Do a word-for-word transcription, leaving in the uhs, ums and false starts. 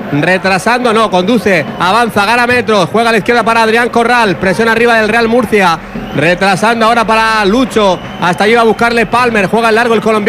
retrasando, no, conduce, avanza, gana metros, juega a la izquierda para Adrián Corral, presión arriba del Real Murcia, retrasando ahora para Lucho, hasta allí va a buscarle Palmer, juega en largo el colombiano.